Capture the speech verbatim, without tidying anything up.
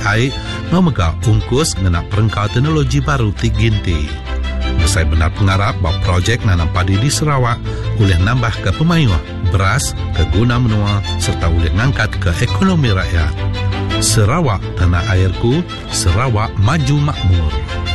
ai memegah ungkus ngena perengkau teknologi baru ti ginti. Saya benar pengarap bahawa projek nanam padi di Sarawak boleh nambah ke pemayuah beras, ke guna menua serta boleh ngangkat ke ekonomi rakyat. Sarawak tanah airku, Sarawak maju makmur.